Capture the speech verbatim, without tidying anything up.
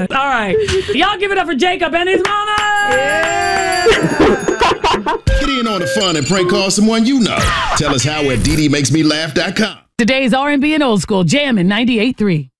good. All right. Y'all give it up for Jacob and his mama. Yeah. Get in on the fun and prank call someone you know. Tell us how at D D makes me laugh dot com. Today's R and B and old school, jamming ninety-eight point three.